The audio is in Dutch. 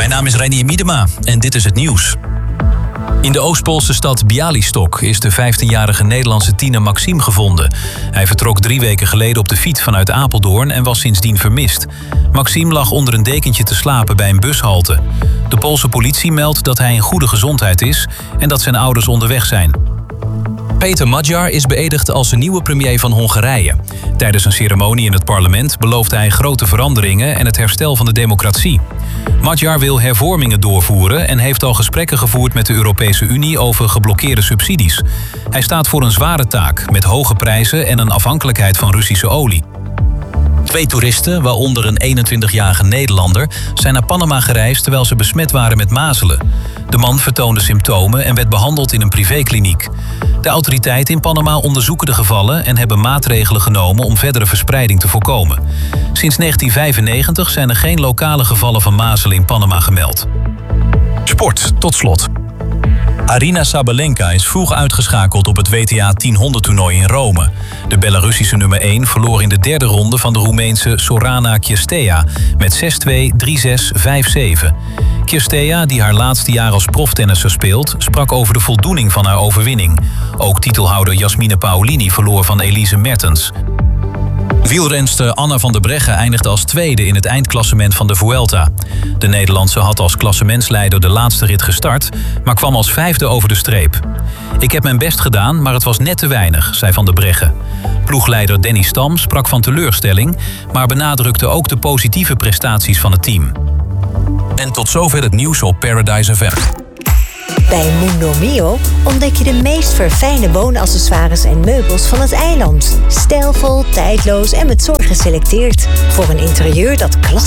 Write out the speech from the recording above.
Mijn naam is Reinier Miedema en dit is het nieuws. In de Oost-Poolse stad Białystok is de 15-jarige Nederlandse tiener Maxime gevonden. Hij vertrok 3 weken geleden op de fiets vanuit Apeldoorn en was sindsdien vermist. Maxime lag onder een dekentje te slapen bij een bushalte. De Poolse politie meldt dat hij in goede gezondheid is en dat zijn ouders onderweg zijn. Peter Magyar is beëdigd als de nieuwe premier van Hongarije. Tijdens een ceremonie in het parlement beloofde hij grote veranderingen en het herstel van de democratie. Magyar wil hervormingen doorvoeren en heeft al gesprekken gevoerd met de Europese Unie over geblokkeerde subsidies. Hij staat voor een zware taak met hoge prijzen en een afhankelijkheid van Russische olie. 2 toeristen, waaronder een 21-jarige Nederlander, zijn naar Panama gereisd terwijl ze besmet waren met mazelen. De man vertoonde symptomen en werd behandeld in een privékliniek. De autoriteiten in Panama onderzoeken de gevallen en hebben maatregelen genomen om verdere verspreiding te voorkomen. Sinds 1995 zijn er geen lokale gevallen van mazelen in Panama gemeld. Sport, tot slot. Aryna Sabalenka is vroeg uitgeschakeld op het WTA 1000-toernooi in Rome. De Belarussische nummer 1 verloor in de 3e ronde van de Roemeense Sorana Cirstea met 6-2, 3-6, 5-7. Cirstea, die haar laatste jaar als proftennisser speelt, sprak over de voldoening van haar overwinning. Ook titelhouder Jasmine Paolini verloor van Elise Mertens. Wielrenster Anna van der Breggen eindigde als 2e in het eindklassement van de Vuelta. De Nederlandse had als klassementsleider de laatste rit gestart, maar kwam als 5e over de streep. Ik heb mijn best gedaan, maar het was net te weinig, zei Van der Breggen. Ploegleider Danny Stam sprak van teleurstelling, maar benadrukte ook de positieve prestaties van het team. En tot zover het nieuws op Paradise FM. Bij Mundo Mio ontdek je de meest verfijnde woonaccessoires en meubels van het eiland. Stijlvol, tijdloos en met zorg geselecteerd. Voor een interieur dat klasse